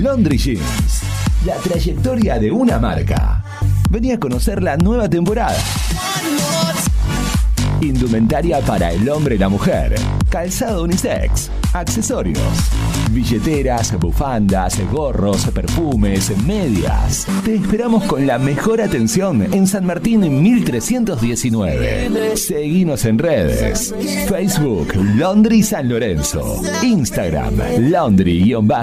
Laundry Jeans, la trayectoria de una marca. Vení a conocer la nueva temporada. Indumentaria para el hombre y la mujer, calzado unisex, accesorios, billeteras, bufandas, gorros, perfumes, medias. Te esperamos con la mejor atención en San Martín 1319. Seguinos en redes. Facebook Laundry San Lorenzo. Instagram Laundry-.